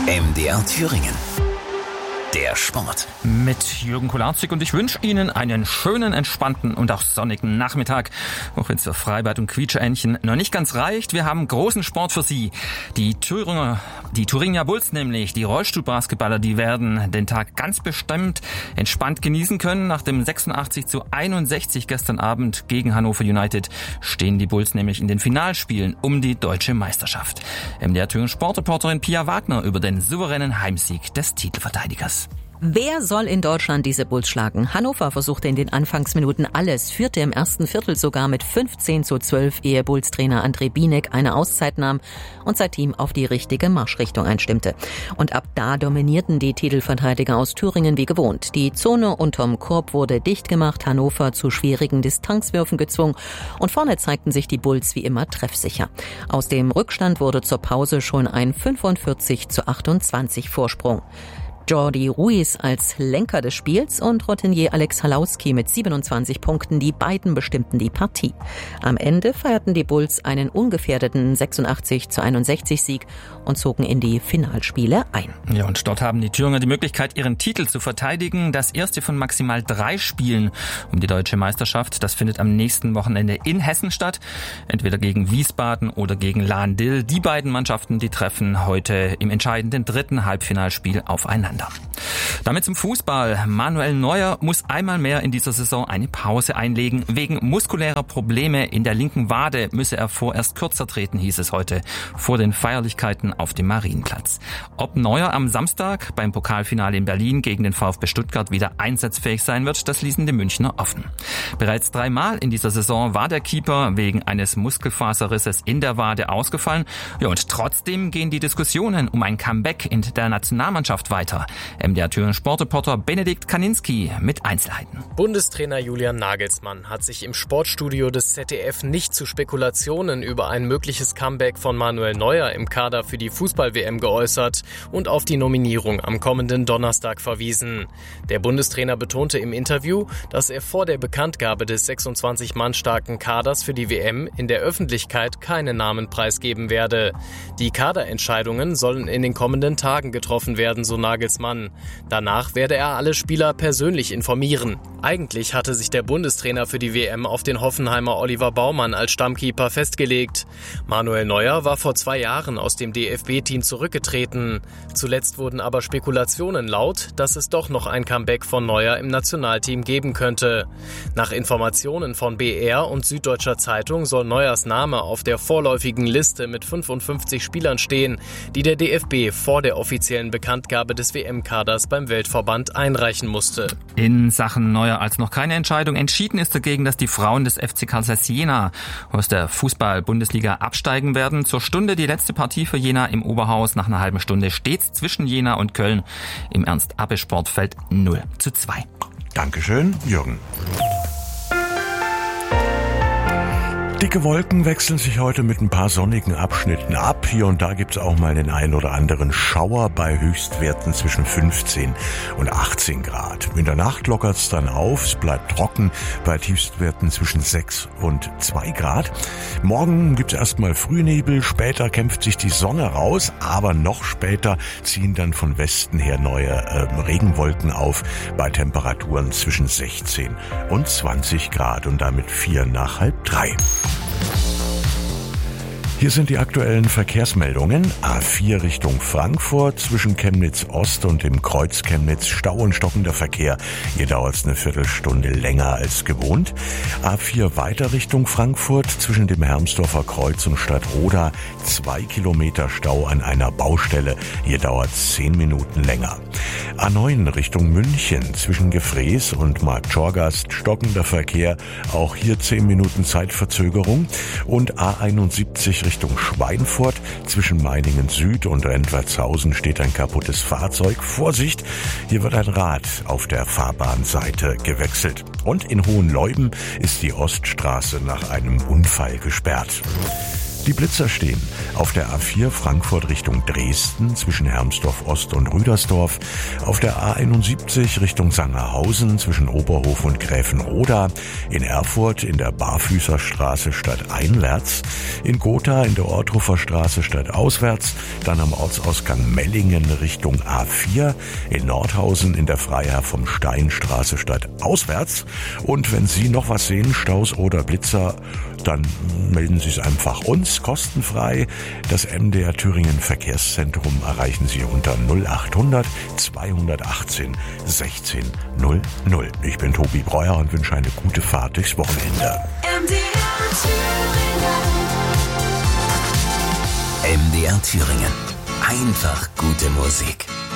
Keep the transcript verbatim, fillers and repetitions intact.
M D R Thüringen. Der Sport. Mit Jürgen Kolarzig und ich wünsche Ihnen einen schönen, entspannten und auch sonnigen Nachmittag. Auch wenn es für Freibad und Quietscheentchen noch nicht ganz reicht, wir haben großen Sport für Sie. Die Thüringer, die Thuringia Bulls nämlich, die Rollstuhlbasketballer, die werden den Tag ganz bestimmt entspannt genießen können. Nach dem sechsundachtzig zu einundsechzig gestern Abend gegen Hannover United stehen die Bulls nämlich in den Finalspielen um die deutsche Meisterschaft. M D R Thüringen Sportreporterin Pia Wagner über den souveränen Heimsieg des Titelverteidigers. Wer soll in Deutschland diese Bulls schlagen? Hannover versuchte in den Anfangsminuten alles, führte im ersten Viertel sogar mit fünfzehn zu zwölf, ehe Bulls-Trainer André Bienek eine Auszeit nahm und sein Team auf die richtige Marschrichtung einstimmte. Und ab da dominierten die Titelverteidiger aus Thüringen wie gewohnt. Die Zone unterm Korb wurde dicht gemacht, Hannover zu schwierigen Distanzwürfen gezwungen und vorne zeigten sich die Bulls wie immer treffsicher. Aus dem Rückstand wurde zur Pause schon ein fünfundvierzig zu achtundzwanzig Vorsprung. Jordi Ruiz als Lenker des Spiels und Routinier Alex Halauski mit siebenundzwanzig Punkten, die beiden bestimmten die Partie. Am Ende feierten die Bulls einen ungefährdeten sechsundachtzig zu einundsechzig Sieg und zogen in die Finalspiele ein. Ja, und dort haben die Thüringer die Möglichkeit, ihren Titel zu verteidigen. Das erste von maximal drei Spielen um die deutsche Meisterschaft. Das findet am nächsten Wochenende in Hessen statt. Entweder gegen Wiesbaden oder gegen Lahn-Dill. Die beiden Mannschaften, die treffen heute im entscheidenden dritten Halbfinalspiel aufeinander. Damit zum Fußball. Manuel Neuer muss einmal mehr in dieser Saison eine Pause einlegen. Wegen muskulärer Probleme in der linken Wade müsse er vorerst kürzer treten, hieß es heute vor den Feierlichkeiten auf dem Marienplatz. Ob Neuer am Samstag beim Pokalfinale in Berlin gegen den VfB Stuttgart wieder einsatzfähig sein wird, das ließen die Münchner offen. Bereits dreimal in dieser Saison war der Keeper wegen eines Muskelfaserrisses in der Wade ausgefallen. Ja, und trotzdem gehen die Diskussionen um ein Comeback in der Nationalmannschaft weiter. M D R Thüringen Sportreporter Benedikt Kaninski mit Einzelheiten. Bundestrainer Julian Nagelsmann hat sich im Sportstudio des Z D F nicht zu Spekulationen über ein mögliches Comeback von Manuel Neuer im Kader für die Fußball-W M geäußert und auf die Nominierung am kommenden Donnerstag verwiesen. Der Bundestrainer betonte im Interview, dass er vor der Bekanntgabe des sechsundzwanzig Mann starken Kaders für die W M in der Öffentlichkeit keine Namen preisgeben werde. Die Kaderentscheidungen sollen in den kommenden Tagen getroffen werden, so Nagelsmann. Danach werde er alle Spieler persönlich informieren. Eigentlich hatte sich der Bundestrainer für die W M auf den Hoffenheimer Oliver Baumann als Stammkeeper festgelegt. Manuel Neuer war vor zwei Jahren aus dem D F B-Team zurückgetreten. Zuletzt wurden aber Spekulationen laut, dass es doch noch ein Comeback von Neuer im Nationalteam geben könnte. Nach Informationen von B R und Süddeutscher Zeitung soll Neuers Name auf der vorläufigen Liste mit fünfundfünfzig Spielern stehen, die der D F B vor der offiziellen Bekanntgabe des W M-Kaders beim Weltverband einreichen musste. In Sachen Neuer als noch keine Entscheidung. Entschieden ist dagegen, dass die Frauen des F C Carl Zeiss Jena aus der Fußball-Bundesliga absteigen werden. Zur Stunde die letzte Partie für Jena im Oberhaus. Nach einer halben Stunde steht's zwischen Jena und Köln im Ernst-Abbe-Sportfeld null zu zwei. Dankeschön, Jürgen. Dicke Wolken wechseln sich heute mit ein paar sonnigen Abschnitten ab. Hier und da gibt's auch mal den einen oder anderen Schauer bei Höchstwerten zwischen fünfzehn und achtzehn Grad. In der Nacht lockert's dann auf, es bleibt trocken bei Tiefstwerten zwischen sechs und zwei Grad. Morgen gibt's erstmal Frühnebel, später kämpft sich die Sonne raus, aber noch später ziehen dann von Westen her neue äh, Regenwolken auf bei Temperaturen zwischen sechzehn und zwanzig Grad und damit vier nach halb drei. Hier sind die aktuellen Verkehrsmeldungen. A vier Richtung Frankfurt zwischen Chemnitz Ost und dem Kreuz Chemnitz Stau und stockender Verkehr. Hier dauert es eine Viertelstunde länger als gewohnt. A vier weiter Richtung Frankfurt zwischen dem Hermsdorfer Kreuz und Stadtroda. Zwei Kilometer Stau an einer Baustelle. Hier dauert es zehn Minuten länger. A neun Richtung München zwischen Gefrees und Marktschorgast stockender Verkehr. Auch hier zehn Minuten Zeitverzögerung. Und A einundsiebzig Richtung Schweinfurt. Zwischen Meiningen Süd und Rentwertshausen steht ein kaputtes Fahrzeug. Vorsicht, hier wird ein Rad auf der Fahrbahnseite gewechselt. Und in Hohenleuben ist die Oststraße nach einem Unfall gesperrt. Die Blitzer stehen auf der A vier Frankfurt Richtung Dresden zwischen Hermsdorf Ost und Rüdersdorf, auf der A einundsiebzig Richtung Sangerhausen zwischen Oberhof und Gräfenroda, in Erfurt in der Barfüßerstraße stadteinwärts, in Gotha in der Ortruffer Straße stadtauswärts, dann am Ortsausgang Mellingen Richtung A vier, in Nordhausen in der Freiherr vom Steinstraße stadtauswärts. Und wenn Sie noch was sehen, Staus oder Blitzer, dann melden Sie es einfach uns, kostenfrei. Das M D R Thüringen Verkehrszentrum erreichen Sie unter null achthundert zweihundertachtzehn sechzehn null null. Ich bin Tobi Breuer und wünsche eine gute Fahrt durchs Wochenende. M D R Thüringen. M D R Thüringen. Einfach gute Musik.